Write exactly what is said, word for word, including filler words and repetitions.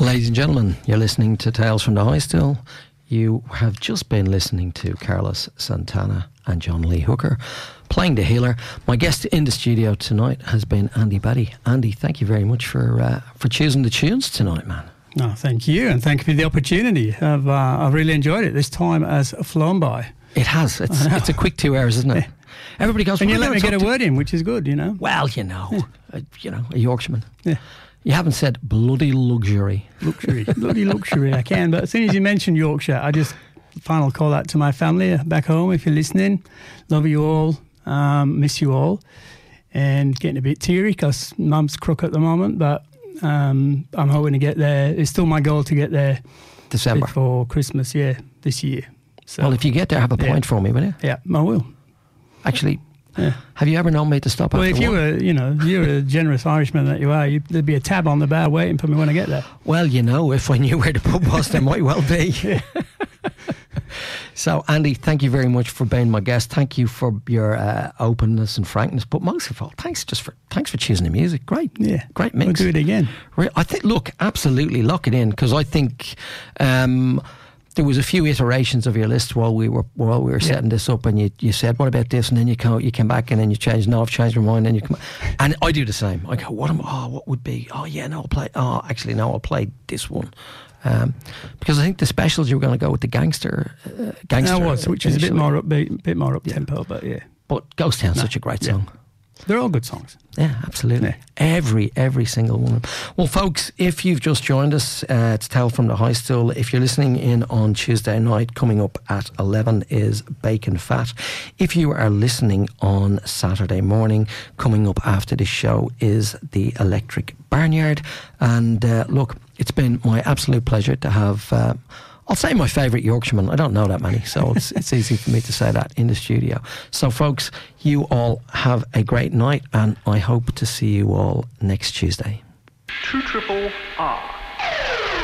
Ladies and gentlemen, you're listening to Tales from the High Stool. You have just been listening to Carlos Santana and John Lee Hooker playing the Healer. My guest in the studio tonight has been Andy Batty. Andy, thank you very much for uh, for choosing the tunes tonight, man. No, thank you, and thank you for the opportunity. I've uh, I've really enjoyed it. This time has flown by. It has. It's it's a quick two hours, isn't it? Yeah. Everybody goes, and you well, let me get a word in, which is good, you know. Well, you know, yeah. uh, you know, a Yorkshireman. Yeah. You haven't said bloody luxury. Luxury, bloody luxury. I can, but as soon as you mention Yorkshire, I just final call out to my family back home. If you're listening, love you all, um, miss you all, and getting a bit teary because Mum's crook at the moment, but um, I'm hoping to get there. It's still my goal to get there December before Christmas. Yeah, this year. So, well, if you get there, have a point yeah. for me, will you? Yeah, I will. Actually. Yeah. Have you ever known me to stop well, after if you one? were, you know, you're a generous Irishman that you are, you, there'd be a tab on the bar waiting for me when I get there. Well, you know, if I knew where the pub was, there might well be. Yeah. So, Andy, thank you very much for being my guest. Thank you for your uh, openness and frankness, but most of all, thanks just for thanks for choosing the music. Great, yeah, great mix. We'll do it again. I think. Look, absolutely, lock it in because I think. Um, There was a few iterations of your list while we were while we were setting yeah. this up, and you, you said, "What about this?" And then you come, you came back, and then you changed. No, I've changed my mind. And you come, and I do the same. I go, "What am? Oh, what would be? Oh, yeah, no, I'll play. Oh, actually, no, I'll play this one." Um, because I think the specials you were going to go with the gangster, uh, gangster. That was, which is a bit more upbeat, a bit more up yeah. tempo, but yeah. But Ghost Town's no. such a great yeah. song. They're all good songs. Yeah, absolutely. Yeah. Every every single one. Well, folks, if you've just joined us, uh, it's Tell from the High Stool. If you're listening in on Tuesday night, coming up at eleven is Bacon Fat. If you are listening on Saturday morning, coming up after this show is the Electric Barnyard. And uh, look, it's been my absolute pleasure to have... Uh, I'll say my favourite Yorkshireman. I don't know that many, so it's it's easy for me to say that in the studio. So, folks, you all have a great night, and I hope to see you all next Tuesday. Two triple R.